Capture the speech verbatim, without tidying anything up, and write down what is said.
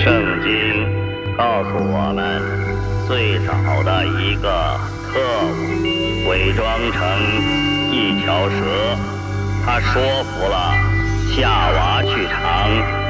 圣经告诉我们，最早的一个特务伪装成一条蛇，他说服了夏娃去尝